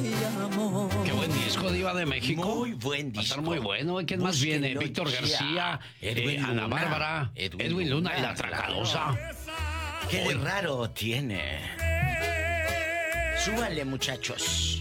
Qué buen disco, Diva de México. Muy buen disco. Va a estar muy bueno. ¿Quién más viene? Víctor García, Ana Bárbara, Edwin Luna y La Tracalosa. Qué de raro tiene. Súbale, muchachos.